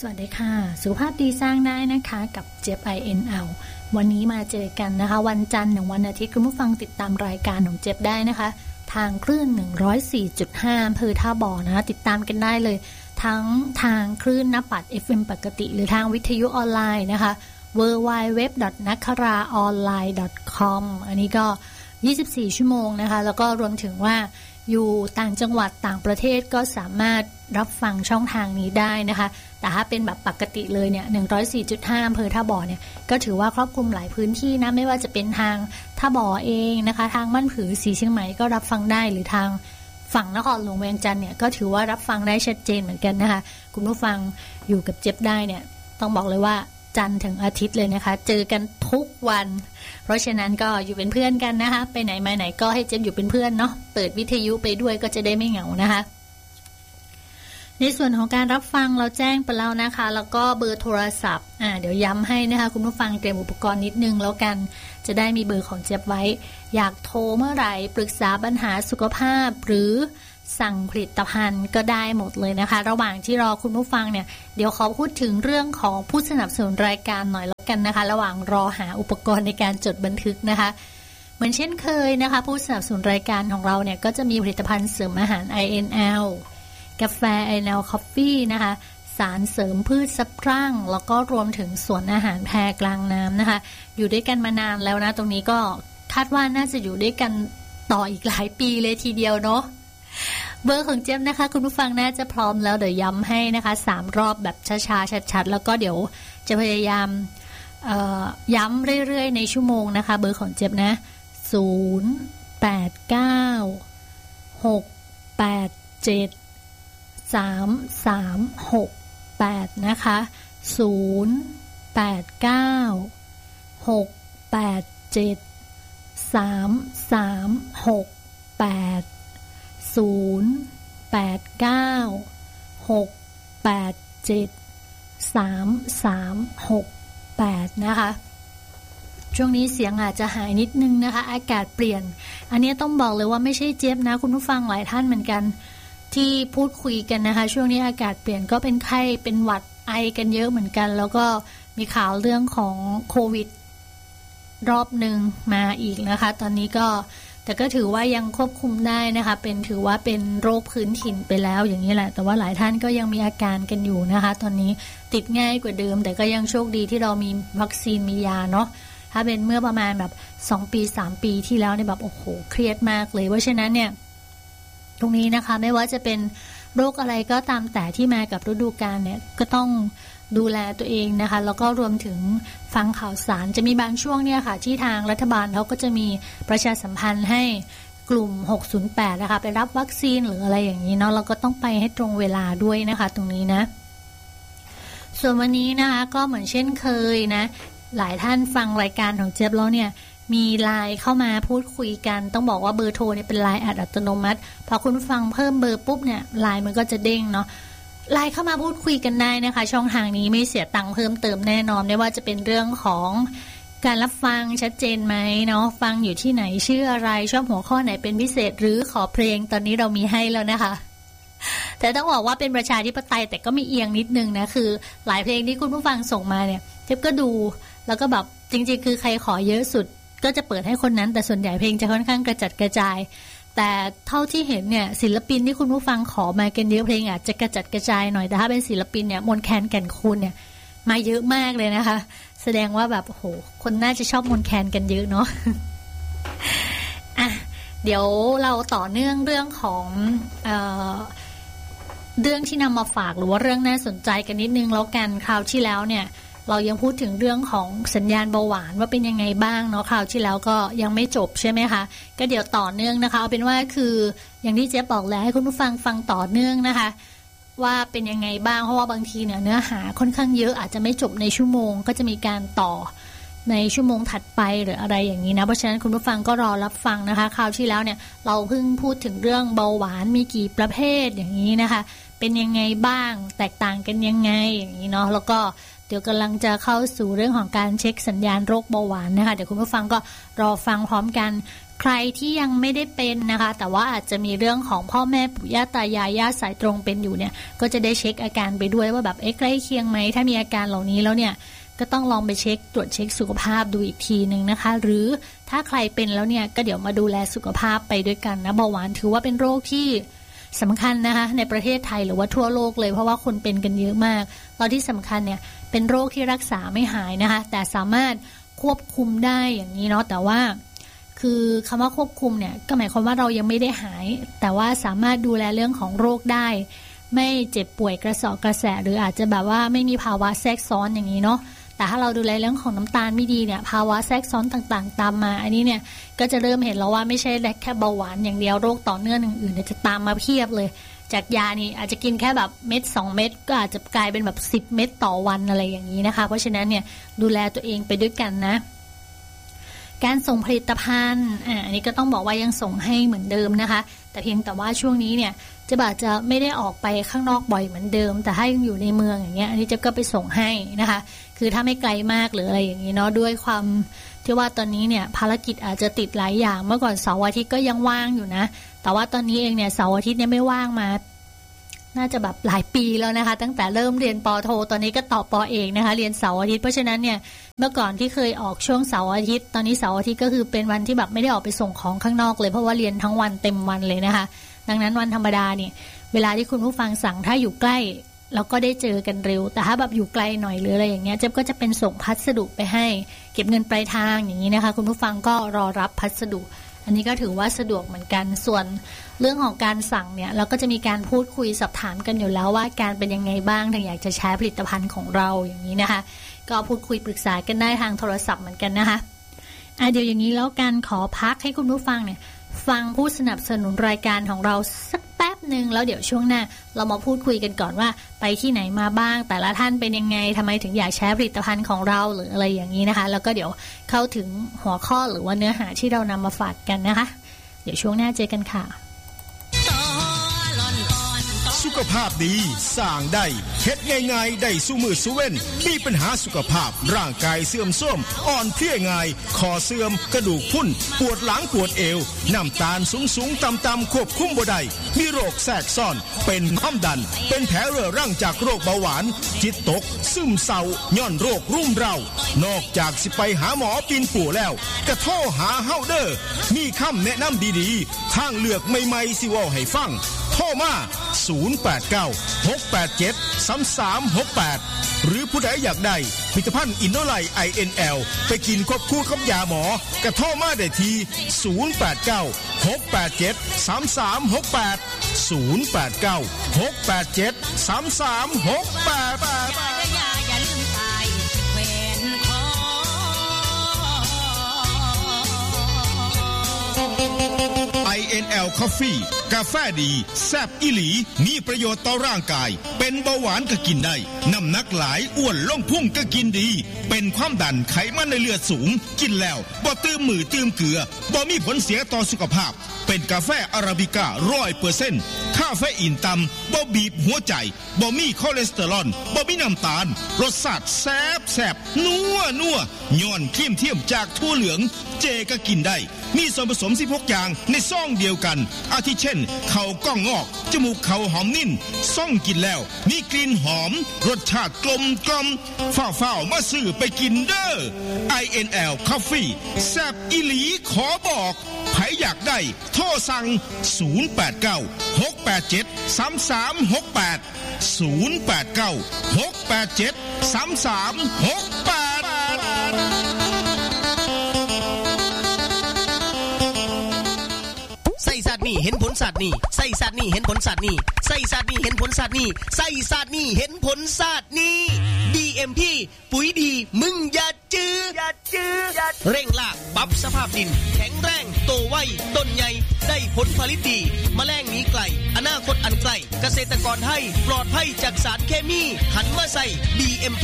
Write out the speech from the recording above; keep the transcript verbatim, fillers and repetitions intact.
สวัสดีค่ะสุขภาพดีสร้างได้นะคะกับเจี๊ยบ ไอ เอ็น แอล วันนี้มาเจอกันนะคะวันจันทร์ถึงวันอาทิตย์คุณผู้ฟังติดตามรายการของเจี๊ยบได้นะคะทางคลื่น หนึ่งร้อยสี่จุดห้า อำเภอท่าบ่อนะคะติดตามกันได้เลยทั้งทางคลื่นนปัด เอฟ เอ็ม ปกติหรือทางวิทยุออนไลน์นะคะ ดับเบิลยู ดับเบิลยู ดับเบิลยู ดอท นักคราออนไลน์ ดอท คอม อันนี้ก็ยี่สิบสี่ชั่วโมงนะคะแล้วก็รวมถึงว่าอยู่ต่างจังหวัดต่างประเทศก็สามารถรับฟังช่องทางนี้ได้นะคะแต่ถ้าเป็นแบบปกติเลยเนี่ย หนึ่งร้อยสี่จุดห้า อำเภอท่าบ่อเนี่ยก็ถือว่าครอบคลุมหลายพื้นที่นะไม่ว่าจะเป็นทางท่าบ่อเองนะคะทางบ้านผือศรีเชียงใหม่ก็รับฟังได้หรือทางฝั่งนครหลวงเวียงจันทร์เนี่ยก็ถือว่ารับฟังได้ชัดเจนเหมือนกันนะคะคุณผู้ฟังอยู่กับเจี๊ยบได้เนี่ยต้องบอกเลยว่าจันทร์ถึงอาทิตย์เลยนะคะเจอกันทุกวันเพราะฉะนั้นก็อยู่เป็นเพื่อนกันนะคะไปไหนมาไหนก็ให้เจี๊ยบอยู่เป็นเพื่อนเนาะเปิดวิทยุไปด้วยก็จะได้ไม่เหงานะคะในส่วนของการรับฟังเราแจ้งไปแล้วนะคะแล้วก็เบอร์โทรศัพท์อ่าเดี๋ยวย้ำให้นะคะคุณผู้ฟังเตรียมอุปกรณ์นิดนึงแล้วกันจะได้มีเบอร์ของเจี๊ยบไว้อยากโทรเมื่อไหร่ปรึกษาปัญหาสุขภาพหรือสั่งผลิตภัณฑ์ก็ได้หมดเลยนะคะระหว่างที่รอคุณผู้ฟังเนี่ยเดี๋ยวขอพูดถึงเรื่องของผู้สนับสนุนรายการหน่อยแล้วกันนะคะระหว่างรอหาอุปกรณ์ในการจดบันทึกนะคะเหมือนเช่นเคยนะคะผู้สนับสนุนรายการของเราเนี่ยก็จะมีผลิตภัณฑ์เสริมอาหาร ไอ เอ็น แอล กาแฟ ไอ เอ็น แอล Coffee นะคะสารเสริมพืชซับพรั่งแล้วก็รวมถึงสวนอาหารแพกลางน้ำนะคะอยู่ด้วยกันมานานแล้วนะตรงนี้ก็คาดว่าน่าจะอยู่ด้วยกันต่ออีกหลายปีเลยทีเดียวเนาะเบอร์ของเจี๊ยบนะคะคุณผู้ฟังน่าจะพร้อมแล้วเดี๋ยวย้ำให้นะคะสามรอบแบบช้าๆชัดๆแล้วก็เดี๋ยวจะพยายามย้ำเรื่อยๆในชั่วโมงนะคะเบอร์ของเจี๊ยบนะศูนย์ แปด เก้า หก แปด เจ็ด สาม สาม หก แปดนะคะศูนย์ แปด เก้า หก แปด เจ็ด สาม สาม หก แปดศูนย์ แปด เก้า หก แปด เจ็ด สาม สาม หก แปดนะคะช่วงนี้เสียงอาจจะหายนิดนึงนะคะอากาศเปลี่ยนอันนี้ต้องบอกเลยว่าไม่ใช่เจี๊ยบนะคุณผู้ฟังหลายท่านเหมือนกันที่พูดคุยกันนะคะช่วงนี้อากาศเปลี่ยนก็เป็นไข้เป็นหวัดไอกันเยอะเหมือนกันแล้วก็มีข่าวเรื่องของโควิดรอบหนึ่งมาอีกนะคะตอนนี้ก็แต่ก็ถือว่ายังควบคุมได้นะคะเป็นถือว่าเป็นโรคพื้นถิ่นไปแล้วอย่างนี้แหละแต่ว่าหลายท่านก็ยังมีอาการกันอยู่นะคะตอนนี้ติดง่ายกว่าเดิมแต่ก็ยังโชคดีที่เรามีวัคซีนมียาเนาะถ้าเป็นเมื่อประมาณแบบสองปีสามปีที่แล้วเนี่ยแบบโอ้โหเครียดมากเลยเพราะฉะนั้นเนี่ยตรงนี้นะคะไม่ว่าจะเป็นโรคอะไรก็ตามแต่ที่มากับฤดูกาลเนี่ยก็ต้องดูแลตัวเองนะคะแล้วก็รวมถึงฟังข่าวสารจะมีบางช่วงเนี่ยค่ะที่ทางรัฐบาลเขาก็จะมีประชาสัมพันธ์ให้กลุ่มหกศูนย์แปดนะคะไปรับวัคซีนหรืออะไรอย่างนี้เนาะเราก็ต้องไปให้ตรงเวลาด้วยนะคะตรงนี้นะส่วนวันนี้นะคะก็เหมือนเช่นเคยนะหลายท่านฟังรายการของเจี๊ยบแล้วเนี่ยมีไลน์เข้ามาพูดคุยกันต้องบอกว่าเบอร์โทรเนี่ยเป็นไลน์อัตโนมัติพอคุณฟังเพิ่มเบอร์ปุ๊บเนี่ยไลน์มันก็จะเด้งเนาะไลน์เข้ามาพูดคุยกันได้นะคะช่องทางนี้ไม่เสียตังค์เพิ่มเติมแน่นอนไม่ว่าจะเป็นเรื่องของการรับฟังชัดเจนไหมเนาะฟังอยู่ที่ไหนชื่ออะไรชอบหัวข้อไหนเป็นพิเศษหรือขอเพลงตอนนี้เรามีให้แล้วนะคะแต่ต้องบอกว่าเป็นประชาธิปไตยแต่ก็มีเอียงนิดนึงนะคือหลายเพลงที่คุณผู้ฟังส่งมาเนี่ยเจ๊ก็ดูแล้วก็แบบจริงๆคือใครขอเยอะสุดก็จะเปิดให้คนนั้นแต่ส่วนใหญ่เพลงจะค่อนข้างกระจัดกระจายแต่เท่าที่เห็นเนี่ยศิลปินที่คุณผู้ฟังขอมากันเยอะเพลงอาจจะกระจัดกระจายหน่อยแต่ถ้าเป็นศิลปินเนี่ยมนต์แคนแก่นคูนเนี่ยมาเยอะมากเลยนะคะแสดงว่าแบบโอ้โหคนน่าจะชอบมนต์แคนกันเยอะเนาะ อ่ะเดี๋ยวเราต่อเนื่องเรื่องของเอ่อเรื่องที่นำมาฝากหรือว่าเรื่องน่าสนใจกันนิดนึงแล้วกันคราวที่แล้วเนี่ยเรายังพูดถึงเรื่องของสัญญาณเบาหวานว่าเป็นยังไงบ้างเนาะคราวที่แล้วก็ยังไม่จบใช่ไหมคะก็เดี๋ยวต่อเนื่องนะคะเอาเป็นว่าคืออย่างที่เจ๊บอกแล้วให้คุณผู้ฟังฟังต่อเนื่องนะคะว่าเป็นยังไงบ้างเพราะว่าบางทีเนี่ยเนื้อหาค่อนข้างเยอะอาจจะไม่จบในชั่วโมงก็จะมีการต่อในชั่วโมงถัดไปหรืออะไรอย่างนี้นะเพราะฉะนั้นคุณผู้ฟังก็รอรับฟังนะคะคราวที่แล้วเนี่ยเราเพิ่งพูดถึงเรื่องเบาหวานมีกี่ประเภทอย่างนี้นะคะเป็นยังไงบ้างแตกต่างกันยังไงอย่างนี้เนาะแล้วก็เดี๋ยวกำลังจะเข้าสู่เรื่องของการเช็คสัญญาณโรคเบาหวานนะคะเดี๋ยวคุณผู้ฟังก็รอฟังพร้อมกันใครที่ยังไม่ได้เป็นนะคะแต่ว่าอาจจะมีเรื่องของพ่อแม่ปู่ย่าตายายญาติสายตรงเป็นอยู่เนี่ยก็จะได้เช็คอาการไปด้วยว่าแบบเอ๊ะใกล้เคียงไหมถ้ามีอาการเหล่านี้แล้วเนี่ยก็ต้องลองไปเช็คตรวจเช็คสุขภาพดูอีกทีนึงนะคะหรือถ้าใครเป็นแล้วเนี่ยก็เดี๋ยวมาดูแลสุขภาพไปด้วยกันนะเบาหวานถือว่าเป็นโรคที่สำคัญนะคะในประเทศไทยหรือว่าทั่วโลกเลยเพราะว่าคนเป็นกันเยอะมากตอนที่สำคัญเนี่ยเป็นโรคที่รักษาไม่หายนะคะแต่สามารถควบคุมได้อย่างนี้เนาะแต่ว่าคือคำว่าควบคุมเนี่ยก็หมายความว่าเรายังไม่ได้หายแต่ว่าสามารถดูแลเรื่องของโรคได้ไม่เจ็บป่วยกระสอบกระแสหรืออาจจะแบบว่าไม่มีภาวะแทรกซ้อนอย่างนี้เนาะแต่ถ้าเราดูแลเรื่องของน้ำตาลไม่ดีเนี่ยภาวะแทรกซ้อนต่างๆตามมาอันนี้เนี่ยก็จะเริ่มเห็นแล้วว่าไม่ใช่แค่เบาหวานอย่างเดียวโรคต่อเนื่องอื่นๆจะตามมาเพียบเลยจากยานี่อาจจะกินแค่แบบเม็ดสองเม็ดก็อาจจะกลายเป็นแบบสิบเม็ดต่อวันอะไรอย่างนี้นะคะเพราะฉะนั้นเนี่ยดูแลตัวเองไปด้วยกันนะการส่งผลิตภัณฑ์อ่าอันนี้ก็ต้องบอกว่ายังส่งให้เหมือนเดิมนะคะแต่เพียงแต่ว่าช่วงนี้เนี่ยจะอาจจะไม่ได้ออกไปข้างนอกบ่อยเหมือนเดิมแต่ถ้ายังอยู่ในเมืองอย่างเงี้ยอันนี้จะก็ไปส่งให้นะคะคือถ้าไม่ไกลมากหรืออะไรอย่างนี้เนาะด้วยความที่ว่าตอนนี้เนี่ยภารกิจอาจจะติดหลายอย่างเมื่อก่อนเสาร์อาทิตย์ก็ยังว่างอยู่นะแต่ว่าตอนนี้เองเนี่ยเสาร์อาทิตย์เนี่ยไม่ว่างมาน่าจะแบบหลายปีแล้วนะคะตั้งแต่เริ่มเรียนป.โทตอนนี้ก็ต่อป.เอกนะคะเรียนเสาร์อาทิตย์เพราะฉะนั้นเนี่ยเมื่อก่อนที่เคยออกช่วงเสาร์อาทิตย์ตอนนี้เสาร์อาทิตย์ก็คือเป็นวันที่แบบไม่ได้ออกไปส่งของข้างนอกเลยเพราะว่าเรียนทั้งวันเต็มวันเลยนะคะดังนั้นวันธรรมดาเนี่ยเวลาที่คุณผู้ฟังสั่งถ้าอยู่ใกล้เราก็ได้เจอกันเร็วแต่ถ้าแบบอยู่ไกลหน่อยหรืออะไรอย่างเงี้ยเจ๊ก็จะเป็นส่งพัสดุไปให้เก็บเงินปลายทางอย่างนี้นะคะคุณผู้ฟังก็รอรับพัสดุอันนี้ก็ถือว่าสะดวกเหมือนกันส่วนเรื่องของการสั่งเนี่ยเราก็จะมีการพูดคุยสอบถามกันอยู่แล้วว่าการเป็นยังไงบ้างถ้าอยากจะใช้ผลิตภัณฑ์ของเราอย่างนี้นะคะก็พูดคุยปรึกษากันได้ทางโทรศัพท์เหมือนกันนะคะอ่ะเดี๋ยวอย่างนี้แล้วการขอพักให้คุณผู้ฟังเนี่ยฟังผู้สนับสนุนรายการของเราสักแป๊บนึงแล้วเดี๋ยวช่วงหน้าเรามาพูดคุยกันก่อนว่าไปที่ไหนมาบ้างแต่ละท่านเป็นยังไงทำไมถึงอยากใช้ผลิตภัณฑ์ของเราหรืออะไรอย่างนี้นะคะแล้วก็เดี๋ยวเข้าถึงหัวข้อหรือว่าเนื้อหาที่เรานำมาฝากกันนะคะเดี๋ยวช่วงหน้าเจอกันค่ะสุขภาพดีสร้างได้เฮ็ดง่ายๆได้สู้มือสู้เว้นมีปัญหาสุขภาพร่างกายเสื่อมโทรมอ่อนเพลียง่ายคอเสื่อมกระดูกพรุนปวดหลังปวดเอวน้ำตาลสูงๆต่ำๆควบคุมบ่ได้มีโรคแทรกซ้อนเป็นความดันเป็นแผลเรื้อรังจากโรคเบาหวานจิตตกซึมเศร้าย้อนโรครุ่มเร้านอกจากสิไปหาหมอปีนปู่แล้วก็โทรหาเฮาเด้อมีคำแนะนำดีๆทางเลือกใหม่ๆสิเว้าให้ฟังโทรมาศูนย์ แปด เก้า หก แปด เจ็ด สาม สาม หก แปดหรือผู้ใดอยากได้ผลิตภัณฑ์อินโนไลท์ ไอ เอ็น แอล ไปกินควบคู่กับยาหมอกระโทรมาได้ที่ศูนย์ แปด เก้า หก แปด เจ็ด สาม สาม หก แปด ศูนย์ แปด เก้า หก แปด เจ็ด สาม สาม หก แปดไอ เอ็น แอล Coffee กาแฟดีแซ่บอีหลีมีประโยชน์ต่อร่างกายเป็นเบาหวานก็กินได้น้ำหนักหลายอ้วนล่องพุ่งก็กินดีเป็นความดันไขมันในเลือดสูงกินแล้วบ่ตื้มมือตื้มเกลือบ่มีผลเสียต่อสุขภาพเป็นกาแฟอาราบิก้า ร้อยเปอร์เซ็นต์ คาเฟอีนต่ำบ่บีบหัวใจบ่มีคอเลสเตอรอลบ่มีน้ำตาลรสชาติแซ่บแซ่บนัวนัวย้อนครีมเทียมจากถั่วเหลืองเจก็กินได้มีส่วนผสมสิบหกอย่างในซองเดียวกันอาทิเช่นเข่าก้องงอกจมูกเข่าหอมนิ่นซ่องกินแล้วมีกลิ่นหอมรสชาติกลมกล่อมฝ้าๆมาซื้อไปกินเด้อ ไอ เอ็น แอล Coffee แซ่บอีหลีขอบอกใครอยากได้โทรสั่งศูนย์ แปด เก้า หก แปด เจ็ด สาม สาม หก แปด ศูนย์ แปด เก้า หก แปด เจ็ด สาม สาม หก แปดใส่สัตว์นี่เห็นผลสัตว์นี่ใส่สัตว์นี่เห็นผลสัตว์นี่ใส่สัตว์นี่เห็นผลสัตว์นี่ใส่สัตว์นี่เห็นผลสัตว์นี่ ดี เอ็ม พี ปุ๋ยดีมึงอย่าจื้ออย่าจื้อเร่งรากปรับสภาพดินแข็งแรงโตไวต้นใหญ่ได้ผลผลิตดีแมลงหนีไกลอนาคตอันไกลเกษตรกรให้ปลอดภัยจากสารเคมีหันมาใส่ ดี เอ็ม พี